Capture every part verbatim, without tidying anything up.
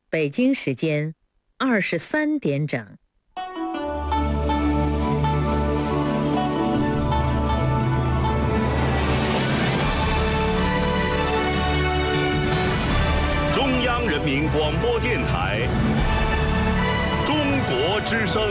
北京时间二十三点整。 中央人民广播电台中国之声。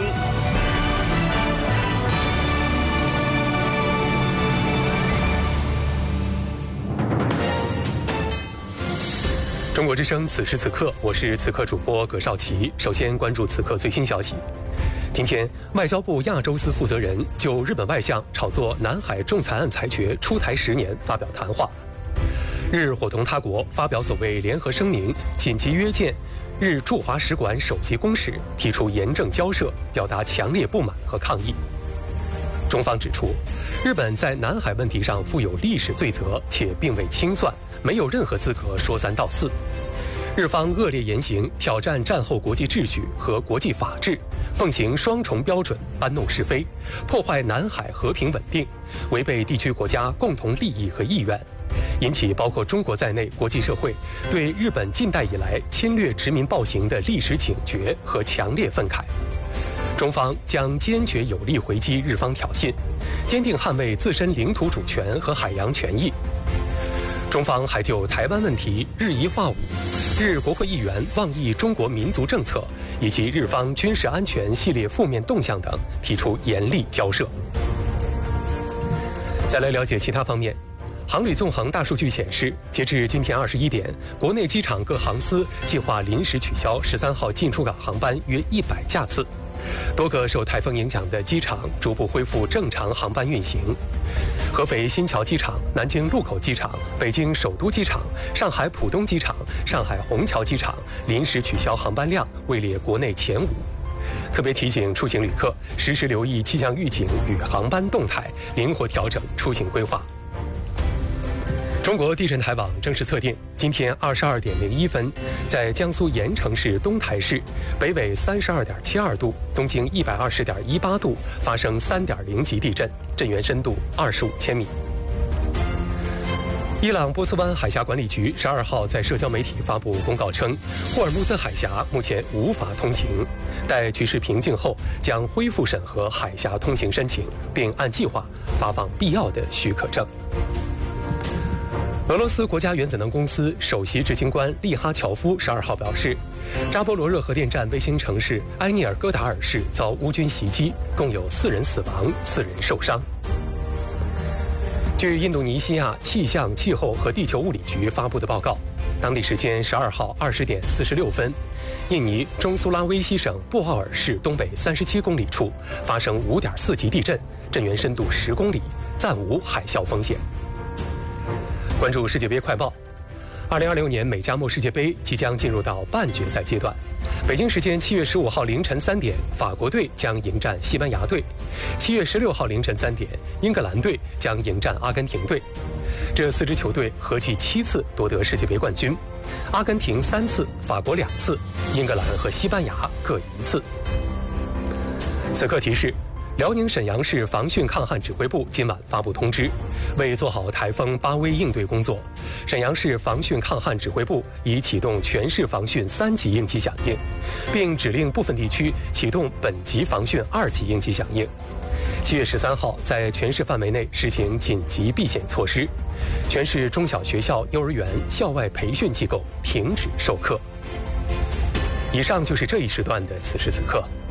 中国之声，此时此刻，我是此刻主播葛少奇。首先关注此刻最新消息。今天，外交部亚洲司负责人就日本外相炒作南海仲裁案裁决出台十年发表谈话。日伙同他国发表所谓联合声明，紧急约见日驻华使馆首席公使，提出严正交涉，表达强烈不满和抗议。中方指出，日本在南海问题上负有历史罪责，且并未清算，没有任何资格说三道四。日方恶劣言行，挑战战后国际秩序和国际法治，奉行双重标准，搬弄是非，破坏南海和平稳定，违背地区国家共同利益和意愿，引起包括中国在内国际社会对日本近代以来侵略殖民暴行的历史警觉和强烈愤慨。中方将坚决有力回击日方挑衅，坚定捍卫自身领土主权和海洋权益。中方还就台湾问题日一化五、日国会议员妄议中国民族政策以及日方军事安全系列负面动向等提出严厉交涉。再来了解其他方面。航旅纵横大数据显示，截至今天二十一点，国内机场各航司计划临时取消十三号进出港航班约一百架次。多个受台风影响的机场逐步恢复正常航班运行。合肥新桥机场、南京禄口机场、北京首都机场、上海浦东机场、上海虹桥机场临时取消航班量位列国内前五。特别提醒出行旅客实时留意气象预警与航班动态，灵活调整出行规划。中国地震台网正式测定，今天二十二点零一分，在江苏盐城市东台市北纬三十二点七二度、东经一百二十点一八度发生三点零级地震，震源深度二十五千米。伊朗波斯湾海峡管理局十二号在社交媒体发布公告称，霍尔木兹海峡目前无法通行，待局势平静后将恢复审核海峡通行申请，并按计划发放必要的许可证。俄罗斯国家原子能公司首席执行官利哈乔夫十二号表示，扎波罗热核电站卫星城市埃涅尔戈达尔市遭乌军袭击，共有四人死亡，四人受伤。据印度尼西亚气象、气候和地球物理局发布的报告，当地时间十二号二十点四十六分，印尼中苏拉威西省布奥尔市东北三十七公里处发生五点四级地震，震源深度十公里，暂无海啸风险。关注世界杯快报。二零二六年美加墨世界杯即将进入到半决赛阶段。北京时间七月十五号凌晨三点，法国队将迎战西班牙队；七月十六号凌晨三点，英格兰队将迎战阿根廷队。这四支球队合计七次夺得世界杯冠军，阿根廷三次，法国两次，英格兰和西班牙各一次。此刻提示。辽宁沈阳市防汛抗旱指挥部今晚发布通知，为做好台风巴威应对工作，沈阳市防汛抗旱指挥部已启动全市防汛三级应急响应，并指令部分地区启动本级防汛二级应急响应。七月十三号，在全市范围内实行紧急避险措施，全市中小学校、幼儿园、校外培训机构停止授课。以上就是这一时段的此时此刻。